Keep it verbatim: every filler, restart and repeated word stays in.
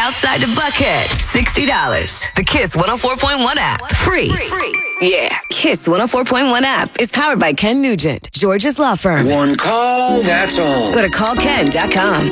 outside the Buckhead, sixty dollars. The Kiss one oh four point one app, free. Yeah, Kiss one oh four point one app is powered by Ken Nugent, George's law firm. One call, that's all. Go to call ken dot com.